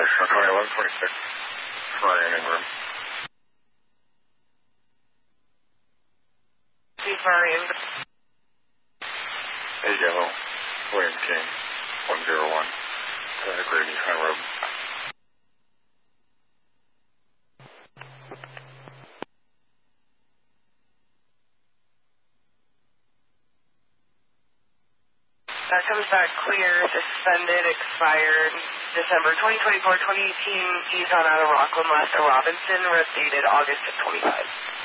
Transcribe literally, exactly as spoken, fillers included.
Sorry, eleven twenty-six for in room. Marion. Hey, Yellow. William King, one zero one. Uh, Great East Road. That comes back clear, suspended, expired, December twenty twenty-four, twenty eighteen, East on out of Rockland, west of Robinson, rest dated August of twenty-five.